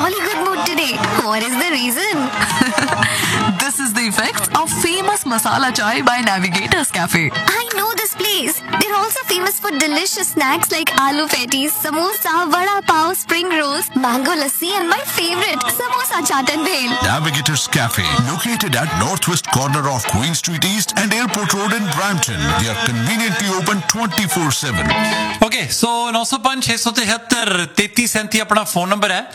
jolly good mood today. What is the reason? This is the effects of famous masala chai by Navigators Cafe. I know this place. They're also famous for delicious snacks like aloo patties, samosa, vada pav, spring rolls, mango lassi, and my favorite, samosa chaat and bhel. Navigators Cafe, located at northwest corner of Queen Street East and Airport Road in Brampton. They are conveniently open 24/7. Okay, so 905 673 3337 ਆਪਣਾ phone number ਹੈ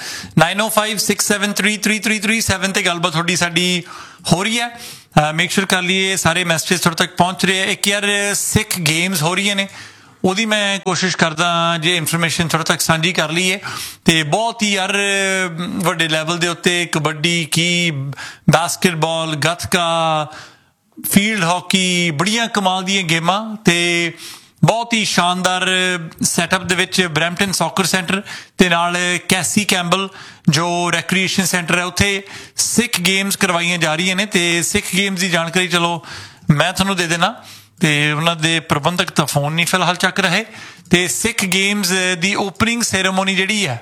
9056733337 ਤੇ ਗੱਲਬਾਤ ਤੁਹਾਡੀ ਸਾਡੀ ਹੋ ਰਹੀ ਹੈ make sure ਕਰ ਲਈਏ ਸਾਰੇ ਮੈਸੇਜ ਤੁਹਾਡੇ ਤੱਕ ਪਹੁੰਚ ਰਹੇ ਆ ਇੱਕ ਯਾਰ ਸਿੱਖ ਗੇਮਸ ਹੋ ਰਹੀਆਂ ਨੇ ਉਹਦੀ ਮੈਂ ਕੋਸ਼ਿਸ਼ ਕਰਦਾ ਜੇ ਇਨਫੋਰਮੇਸ਼ਨ ਤੁਹਾਡੇ ਤੱਕ ਸਾਂਝੀ ਕਰ ਲਈਏ ਤੇ ਬਹੁਤ ਹੀ ਯਾਰ ਵੱਡੇ ਲੈਵਲ ਦੇ ਉੱਤੇ ਕਬੱਡੀ ਕੀ ਬਾਸਕਟਬਾਲ ਗੱਤਕਾ ਫੀਲਡ ਹਾਕੀ ਬੜੀਆਂ ਕਮਾਲ ਦੀਆਂ ਗੇਮਾਂ ਤੇ ਬਹੁਤ ਹੀ ਸ਼ਾਨਦਾਰ ਸੈਟਅਪ ਦੇ ਵਿੱਚ ਬਰੈਂਪਟਨ ਸੌਕਰ ਸੈਂਟਰ ਤੇ ਨਾਲ ਕੈਸੀ ਕੈਂਬਲ ਜੋ ਰੈਕਰੀਏਸ਼ਨ ਸੈਂਟਰ ਹੈ ਉੱਥੇ ਸਿੱਖ ਗੇਮਸ ਕਰਵਾਈਆਂ ਜਾ ਰਹੀਆਂ ਨੇ ਤੇ ਸਿੱਖ ਗੇਮਸ ਦੀ ਜਾਣਕਾਰੀ ਚਲੋ ਮੈਂ ਤੁਹਾਨੂੰ ਦੇ ਦੇਣਾ ਤੇ ਉਹਨਾਂ ਦੇ ਪ੍ਰਬੰਧਕ ਤਾਂ ਫੋਨ ਨਹੀਂ ਫਿਲਹਾਲ ਚੱਕ ਰਹੇ ਤੇ ਸਿੱਖ ਗੇਮਸ ਦੀ ਓਪਨਿੰਗ ਸੈਰੇਮੋਨੀ ਜਿਹੜੀ ਹੈ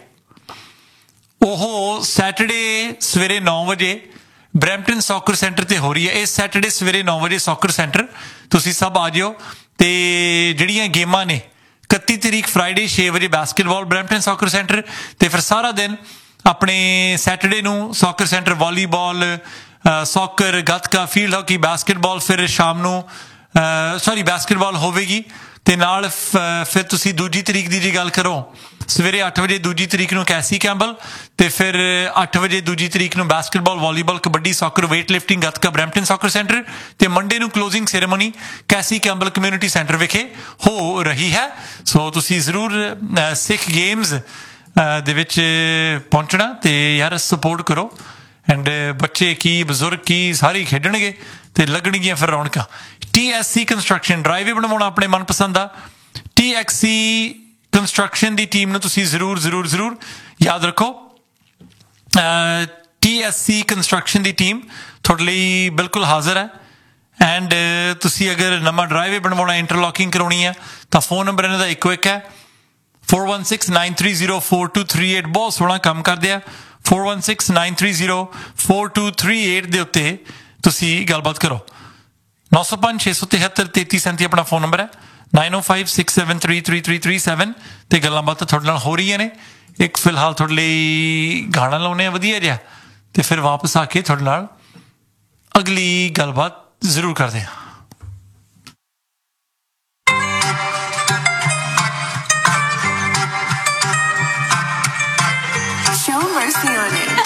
ਉਹ ਸੈਟਰਡੇ ਸਵੇਰੇ 9 ਵਜੇ ਬਰੈਂਪਟਨ ਸੌਕਰ ਸੈਂਟਰ ਤੇ ਹੋ ਰਹੀ ਹੈ ਇਸ ਸੈਟਰਡੇ ਸਵੇਰੇ 9 ਵਜੇ ਸੌਕਰ ਸੈਂਟਰ ਤੁਸੀਂ ਸਭ ਆ ਜਿਓ ਤੇ ਜਿਹੜੀਆਂ ਗੇਮਾਂ ਨੇ 31 ਤਰੀਕ ਫਰਾਈਡੇ 6 ਵਜੇ ਬਾਸਕਟਬਾਲ ਬਰੈਂਪਟਨ ਸੌਕਰ ਸੈਂਟਰ ਤੇ ਫਿਰ ਸਾਰਾ ਦਿਨ ਆਪਣੇ ਸੈਟਰਡੇ ਨੂੰ soccer centre volleyball soccer gatka field hockey basketball ਫਿਰ ਸ਼ਾਮ ਨੂੰ ਬਾਸਕਟਬਾਲ ਹੋਵੇਗੀ ਤੇ ਨਾਲ ਫਿਰ ਤੁਸੀਂ ਦੂਜੀ ਤਰੀਕ ਦੀ ਜੇ ਗੱਲ ਕਰੋ ਸਵੇਰੇ 8 ਵਜੇ ਦੂਜੀ ਤਰੀਕ ਨੂੰ ਕੈਸੀ ਕੈਂਬਲ ਤੇ ਫਿਰ 8 ਵਜੇ ਦੂਜੀ ਤਰੀਕ ਨੂੰ basketball volleyball kabaddi soccer weight lifting gatka Brampton soccer centre ਤੇ ਮੰਡੇ ਨੂੰ ਕਲੋਜ਼ਿੰਗ ਸੈਰੇਮਨੀ ਕੈਸੀ ਕੈਂਬਲ ਕਮਿਊਨਿਟੀ ਸੈਂਟਰ ਵਿਖੇ ਹੋ ਰਹੀ ਹੈ ਸੋ ਤੁਸੀਂ ਜ਼ਰੂਰ ਸਿੱਖ ਗੇਮਸ ਦੇ ਵਿੱਚ ਪਹੁੰਚਣਾ ਤੇ ਯਾਰ ਸਪੋਰਟ ਕਰੋ ਐਂਡ ਬੱਚੇ ਕੀ ਬਜ਼ੁਰਗ ਕੀ ਸਾਰੇ ਖੇਡਣਗੇ ਤੇ ਲੱਗਣਗੀਆਂ ਫਿਰ ਰੌਣਕਾਂ TSC ਕੰਸਟਰਕਸ਼ਨ ਡਰਾਈਵੇ ਬਣਵਾਉਣਾ ਆਪਣੇ ਮਨਪਸੰਦ ਦਾ TXC ਕੰਸਟਰਕਸ਼ਨ ਦੀ ਟੀਮ ਨੂੰ ਤੁਸੀਂ ਜ਼ਰੂਰ ਯਾਦ ਰੱਖੋ TSC ਕੰਸਟਰਕਸ਼ਨ ਦੀ ਟੀਮ ਤੁਹਾਡੇ ਲਈ ਬਿਲਕੁਲ ਹਾਜ਼ਰ ਹੈ ਐਂਡ ਤੁਸੀਂ ਅਗਰ ਨਵਾਂ ਡਰਾਈਵੇ ਬਣਵਾਉਣਾ ਇੰਟਰਲੌਕਿੰਗ ਕਰਾਉਣੀ ਹੈ ਤਾਂ ਫੋਨ ਨੰਬਰ ਇਹਨਾਂ ਦਾ ਇੱਕੋ ਇੱਕ ਹੈ 4169304238 ਬਹੁਤ ਸੋਹਣਾ ਕੰਮ ਕਰਦੇ ਆ 4169304238 ਦੇ ਉੱਤੇ ਤੁਸੀਂ ਗੱਲਬਾਤ ਕਰੋ 905 673 3337 ਆਪਣਾ ਫੋਨ ਨੰਬਰ ਹੈ 9056733337 ਤੇ ਗੱਲਾਂ ਬਾਤਾਂ ਤੁਹਾਡੇ ਨਾਲ ਹੋ ਰਹੀਆਂ ਨੇ ਇੱਕ ਫਿਲਹਾਲ ਤੁਹਾਡੇ ਲਈ ਗਾਣਾ ਲਾਉਣੇ ਆ ਵਧੀਆ ਜਿਹਾ ਤੇ ਫਿਰ ਵਾਪਸ ਆ ਕੇ ਤੁਹਾਡੇ ਨਾਲ ਅਗਲੀ ਗੱਲਬਾਤ ਜ਼ਰੂਰ ਕਰਦੇ ਹਾਂ Show mercy on it.